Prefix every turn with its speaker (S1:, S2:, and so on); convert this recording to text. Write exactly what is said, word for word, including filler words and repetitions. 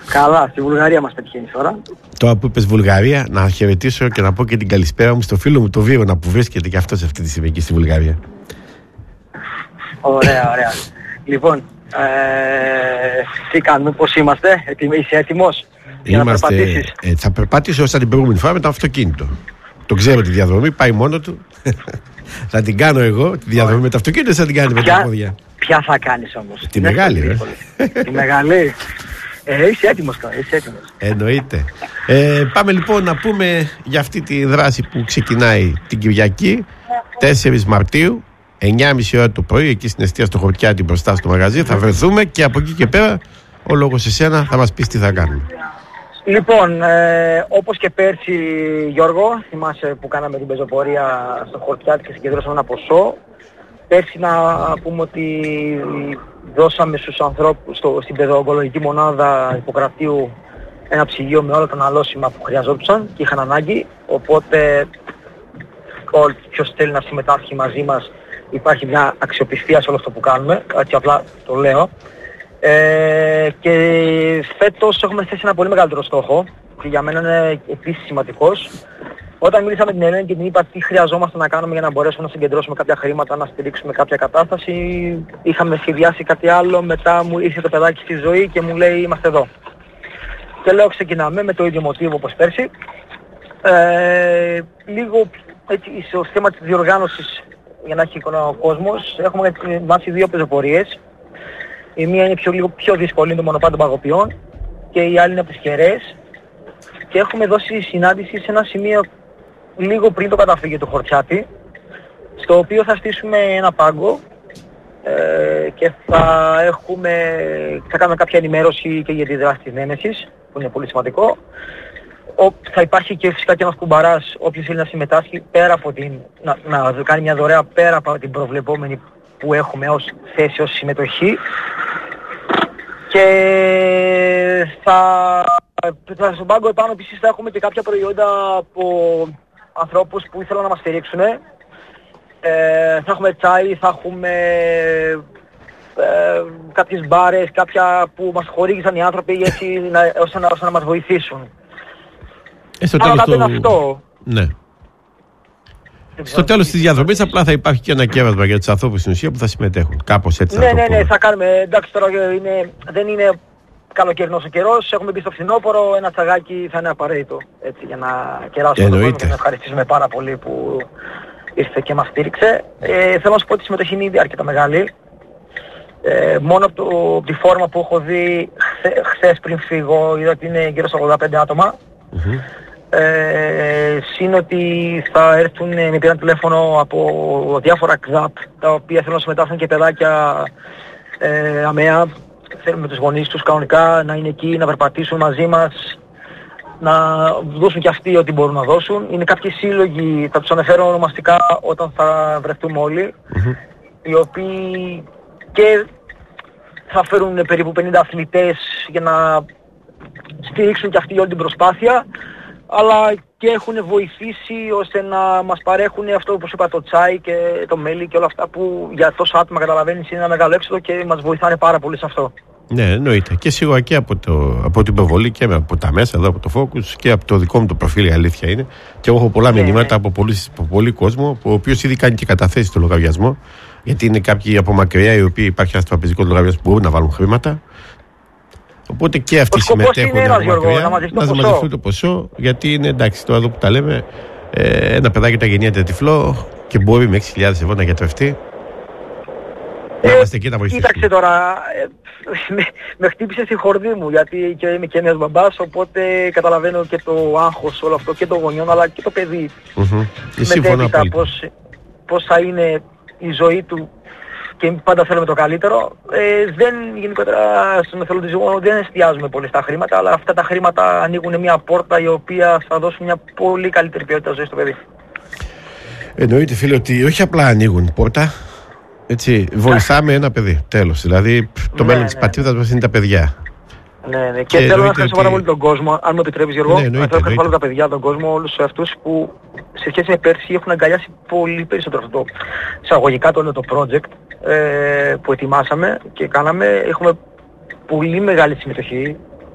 S1: Καλά, στη Βουλγαρία μας πετυχαίνει τώρα.
S2: Τώρα που είπες Βουλγαρία, να χαιρετήσω και να πω και την καλησπέρα μου στο φίλο μου το Βίρονα που βρίσκεται και αυτός αυτή τη στιγμή εκεί στη Βουλγαρία.
S1: Ωραία, ωραία. Λοιπόν, ε, τι κάνουμε, πώς είμαστε, είσαι έτοιμος για
S2: Είμαστε,
S1: να περπατήσεις?
S2: Ε, θα περπατήσω όσα την προηγούμενη φορά με το αυτοκίνητο. Το ξέρω τη διαδρομή, πάει μόνο του. Θα την κάνω εγώ, τη διαδρομή με το αυτοκίνητο, θα την κάνει με τα πόδια.
S1: Ποια θα κάνεις όμως?
S2: Τη μεγάλη, ε.
S1: Τη μεγάλη. Ε, είσαι έτοιμος τώρα, είσαι έτοιμος.
S2: Εννοείται. Ε, πάμε λοιπόν να πούμε για αυτή τη δράση που ξεκινάει την Κυριακή, τέσσερις Μαρτίου, εννιά και μισή ώρα το πρωί, εκεί στην εστία στο Χορτιάτι μπροστά στο μαγαζί. Θα βρεθούμε και από εκεί και πέρα ο λόγος εσένα θα μας πεις τι θα κάνουμε.
S1: Λοιπόν, ε, όπως και πέρσι, Γιώργο, θυμάσαι που κάναμε την πεζοπορία στο Χορτιάτι και συγκεντρώσαμε ένα ποσό. Πέρσι να πούμε ότι δώσαμε στους ανθρώπους στο, στην παιδοογκολογική μονάδα Ιπποκρατίου ένα ψυγείο με όλα τα αναλώσιμα που χρειαζόντουσαν και είχαν ανάγκη. Οπότε όποιος θέλει να συμμετάσχει μαζί μας, υπάρχει μια αξιοπιστία σε όλο αυτό που κάνουμε, έτσι απλά το λέω. Ε, και φέτος έχουμε θέσει ένα πολύ μεγαλύτερο στόχο και για μένα είναι επίσης σημαντικός. Όταν μίλησα με την Ελένη και την είπα τι χρειαζόμαστε να κάνουμε για να μπορέσουμε να συγκεντρώσουμε κάποια χρήματα, να στηρίξουμε κάποια κατάσταση, είχαμε σχεδιάσει κάτι άλλο, μετά μου ήρθε το παιδάκι στη ζωή και μου λέει είμαστε εδώ. Και λέω ξεκινάμε με το ίδιο μοτίβο όπως πέρσι. Ε, λίγο έτσι στο θέμα της διοργάνωσης για να έχει εικόνα ο κόσμος, έχουμε ετοιμάσει δύο πεζοπορίες. Η μία είναι πιο, λίγο πιο δύσκολη, είναι το μονοπάτι των Παγωπιών και η άλλη είναι από τις Κεραίες. Και έχουμε δώσει συνάντηση σε ένα σημείο λίγο πριν το καταφύγιο του Χορτιάτι, στο οποίο θα στήσουμε ένα πάγκο ε, και θα, έχουμε, θα κάνουμε κάποια ενημέρωση και για τη δράση της Νέμεσης, που είναι πολύ σημαντικό. Ο, θα υπάρχει και φυσικά και ένας κουμπαράς, όποιος θέλει να συμμετάσχει πέρα από την, να, να κάνει μια δωρεά πέρα από την προβλεπόμενη που έχουμε ως θέση, ως συμμετοχή. Και θα, θα στον πάγκο επάνω επίσης θα έχουμε και κάποια προϊόντα από ανθρώπους που ήθελαν να μας στηρίξουν. Ε, θα έχουμε τσάι, θα έχουμε ε, κάποιες μπάρες, κάποια που μας χορήγησαν οι άνθρωποι έτσι, να, ώστε, να, ώστε να μας βοηθήσουν.
S2: Ε, στο τέλος το... αυτό. Ναι. Στο τέλος της διαδρομής απλά θα υπάρχει και ένα κέβασμα για τους ανθρώπους στην ουσία που θα συμμετέχουν. Κάπως έτσι.
S1: Ναι, ναι, ναι, θα κάνουμε. Εντάξει, τώρα είναι, δεν είναι καλοκαιρινός ο καιρός. Έχουμε μπει στο φθινόπωρο. Ένα τσαγάκι θα είναι απαραίτητο. Έτσι, για να κεράσουμε τον κόσμο και να ευχαριστήσουμε πάρα πολύ που ήρθε και μας στήριξε. Ε, θέλω να σου πω ότι η συμμετοχή είναι ήδη αρκετά μεγάλη. Ε, μόνο από, το, από τη φόρμα που έχω δει χθε, χθες πριν φύγω, είδα ότι είναι γύρω στα ογδόντα πέντε άτομα. Mm-hmm. Ε, συν ότι θα έρθουν, με πήραν τηλέφωνο από διάφορα ΚΔΑΠ τα οποία θέλουν να συμμετάσχουν και παιδάκια ε, ΑΜΕΑ, θέλουν με τους γονείς τους κανονικά να είναι εκεί, να περπατήσουν μαζί μας, να δώσουν και αυτοί ό,τι μπορούν να δώσουν. Είναι κάποιοι σύλλογοι, θα τους αναφέρω ονομαστικά όταν θα βρεθούμε όλοι, mm-hmm. οι οποίοι και θα φέρουν περίπου πενήντα αθλητές για να στηρίξουν και αυτοί όλη την προσπάθεια, αλλά και έχουν βοηθήσει ώστε να μας παρέχουν αυτό που είπα, το τσάι και το μέλι και όλα αυτά που για τόσα άτομα καταλαβαίνεις είναι ένα μεγάλο έξοδο και μας βοηθάνε πάρα πολύ σε αυτό.
S2: Ναι, εννοείται. Και σίγουρα και από, το, από την προβολή και από τα μέσα εδώ, από το Focus και από το δικό μου το προφίλ, η αλήθεια είναι. Και εγώ έχω πολλά ναι, μηνύματα ναι. από, πολύ, από πολύ κόσμο, ο οποίος ήδη κάνει και καταθέσει το λογαριασμό. Γιατί είναι κάποιοι από μακριά οι οποίοι υπάρχει ένα τραπεζικό λογαριασμό που μπορούν να βάλουν χρήματα. Οπότε και αυτοί συμμετέχουν από μακριά να μαζευτούν το ποσό, γιατί είναι εντάξει τώρα εδώ που τα λέμε, ε, ένα παιδάκι τα γεννιέται τυφλό και μπορεί με έξι χιλιάδες ευρώ να γιατρευτεί.
S1: Ε, να είμαστε εκεί να βοηθήσουμε. Κοίταξε τώρα, ε, με, με χτύπησε στη χορδή μου γιατί και είμαι και ένας μπαμπάς, οπότε καταλαβαίνω και το άγχος όλο αυτό και το γονιών αλλά και το παιδί.
S2: Mm-hmm. Μετέπειτα
S1: πώς, πώς θα είναι η ζωή του και πάντα θέλουμε το καλύτερο. Ε, δεν γενικότερα στον εθελοντισμό δεν εστιάζουμε πολύ στα χρήματα, αλλά αυτά τα χρήματα ανοίγουν μια πόρτα η οποία θα δώσουν μια πολύ καλύτερη ποιότητα ζωής στο παιδί.
S2: Εννοείται φίλε ότι όχι απλά ανοίγουν πόρτα, έτσι, βοηθάμε ένα παιδί, τέλος. Δηλαδή το ναι, μέλλον ναι, της πατρίδας μας είναι τα παιδιά.
S1: Ναι, ναι. Και, και θέλω να ευχαριστώ πάρα πολύ τον κόσμο, αν μου επιτρέπεις Γιώργο, ναι, θέλω να ευχαριστώ πάρα τα παιδιά, τον κόσμο, όλους αυτούς που σε σχέση με πέρσι έχουν αγκαλιάσει πολύ περισσότερο αυτό το εισαγωγικά το, το project ε, που ετοιμάσαμε και κάναμε. Έχουμε πολύ μεγάλη συμμετοχή,